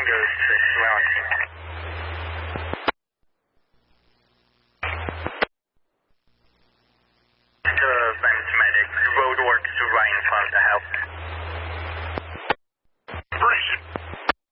Tango 6, Wellington. Medic, roadworks right in front of the house.